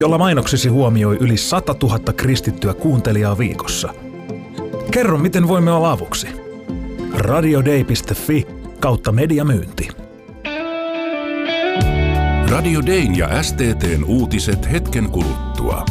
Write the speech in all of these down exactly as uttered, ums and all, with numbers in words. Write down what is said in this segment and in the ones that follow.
jolla mainoksesi huomioi yli sata tuhatta kristittyä kuuntelijaa viikossa. Kerro, miten voimme olla avuksi. radiodei piste fi kautta mediamyynti. Radio Dayn ja S T T:n uutiset hetken kuluttua.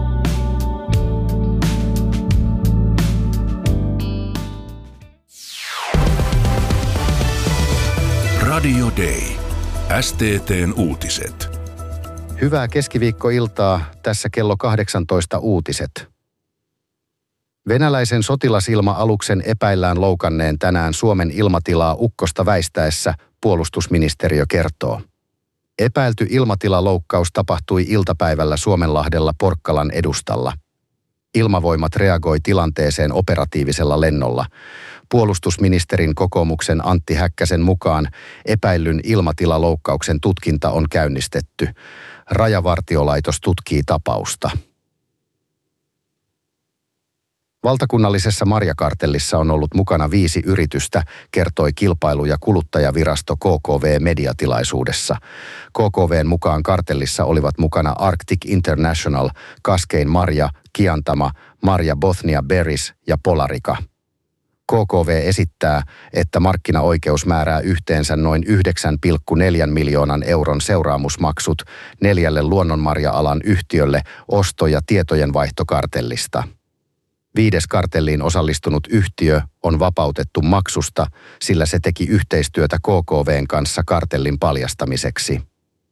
Radio Day. S T T:n uutiset. Hyvää keskiviikkoiltaa, tässä kello kahdeksantoista uutiset. Venäläisen sotilasilma-aluksen epäillään loukanneen tänään Suomen ilmatilaa ukkosta väistäessä, puolustusministeriö kertoo. Epäilty ilmatilaloukkaus tapahtui iltapäivällä Suomenlahdella Porkkalan edustalla. Ilmavoimat reagoi tilanteeseen operatiivisella lennolla. Puolustusministerin kokoomuksen Antti Häkkäsen mukaan epäillyn ilmatilaloukkauksen tutkinta on käynnistetty. Rajavartiolaitos tutkii tapausta. Valtakunnallisessa marjakartellissa on ollut mukana viisi yritystä, kertoi Kilpailu- ja kuluttajavirasto K K V mediatilaisuudessa. K K V:n mukaan kartellissa olivat mukana Arctic International, Kaskein Marja, Kiantama, Marja Bothnia Berries ja Polarica. K K V esittää, että markkinaoikeus määrää yhteensä noin yhdeksän pilkku neljä miljoonan euron seuraamusmaksut neljälle luonnonmarja-alan yhtiölle osto- ja tietojenvaihtokartellista. Viides kartelliin osallistunut yhtiö on vapautettu maksusta, sillä se teki yhteistyötä K K V:n kanssa kartellin paljastamiseksi.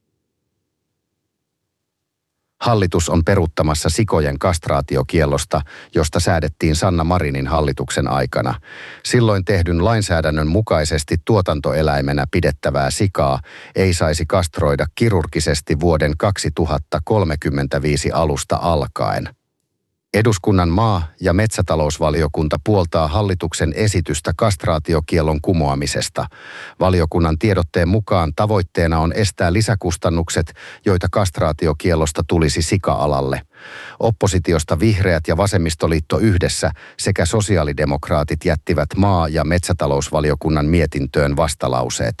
Hallitus on peruuttamassa sikojen kastraatiokiellosta, josta säädettiin Sanna Marinin hallituksen aikana. Silloin tehdyn lainsäädännön mukaisesti tuotantoeläimenä pidettävää sikaa ei saisi kastroida kirurgisesti vuoden kaksituhattakolmekymmentäviisi alusta alkaen. Eduskunnan maa- ja metsätalousvaliokunta puoltaa hallituksen esitystä kastraatiokiellon kumoamisesta. Valiokunnan tiedotteen mukaan tavoitteena on estää lisäkustannukset, joita kastraatiokiellosta tulisi sika-alalle. Oppositiosta Vihreät ja Vasemmistoliitto yhdessä sekä sosiaalidemokraatit jättivät maa- ja metsätalousvaliokunnan mietintöön vastalauseet.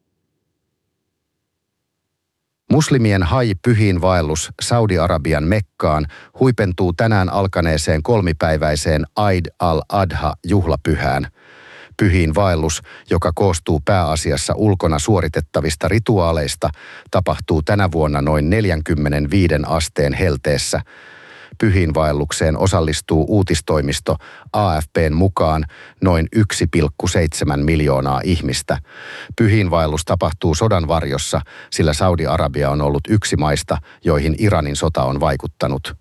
Muslimien hajj-pyhiinvaellus Saudi-Arabian Mekkaan huipentuu tänään alkaneeseen kolmipäiväiseen Eid al-Adha-juhlapyhään. Pyhiinvaellus, joka koostuu pääasiassa ulkona suoritettavista rituaaleista, tapahtuu tänä vuonna noin neljäkymmentäviisi asteen helteessä. Pyhiinvaellukseen osallistuu uutistoimisto A F P:n mukaan noin yksi pilkku seitsemän miljoonaa ihmistä. Pyhiinvaellus tapahtuu sodan varjossa, sillä Saudi-Arabia on ollut yksi maista, joihin Iranin sota on vaikuttanut.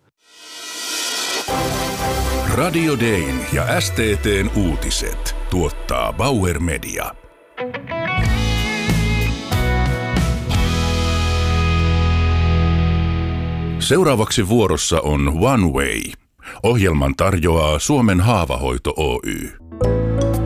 Radio Dayn ja S T T:n uutiset tuottaa Bauer Media. Seuraavaksi vuorossa on One Way. Ohjelman tarjoaa Suomen Haavahoito Oy.